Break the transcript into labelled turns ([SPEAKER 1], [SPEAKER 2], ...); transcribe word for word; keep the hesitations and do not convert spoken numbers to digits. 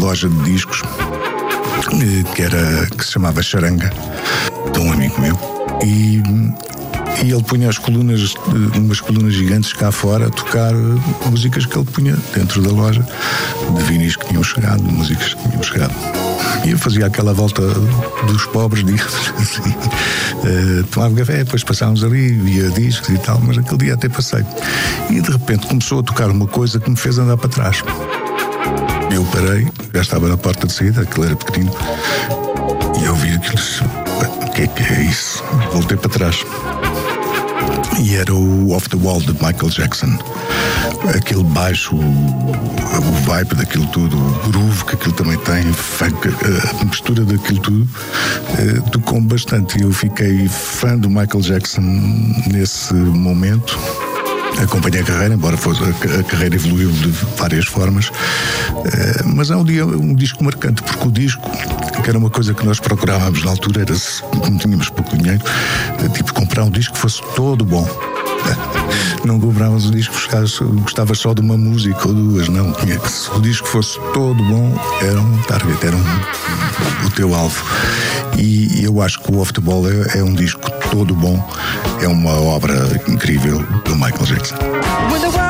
[SPEAKER 1] loja de discos que, era, que se chamava Charanga, de um amigo meu, e, e ele punha as colunas, umas colunas gigantes cá fora, a tocar músicas que ele punha dentro da loja, de vinis que tinham chegado, de músicas que tinham chegado. E eu fazia aquela volta dos pobres, digamos assim, uh, tomava café, depois passávamos ali, via discos e tal, mas aquele dia até passei. E de repente começou a tocar uma coisa que me fez andar para trás. Eu parei, já estava na porta de saída, aquilo era pequenino, e eu vi aquilo, o que é que é isso? Voltei para trás. E era o Off the Wall de Michael Jackson. Aquele baixo, o, o vibe daquilo tudo, o groove que aquilo também tem, a mistura daquilo tudo, eh, tocou-me bastante. Eu fiquei fã do Michael Jackson nesse momento. Acompanhei a carreira, embora fosse, a, a carreira evoluiu de várias formas, eh, mas é um, dia, um disco marcante, porque o disco, que era uma coisa que nós procurávamos na altura, era, como tínhamos pouco dinheiro, tipo, comprar um disco que fosse todo bom. Não comprávamos um disco que gostava só de uma música ou duas, não. Tinha que, se o disco fosse todo bom, era um target, era um, o teu alvo. E eu acho que o Off the Wall é, é um disco todo bom, é uma obra incrível do Michael Jackson.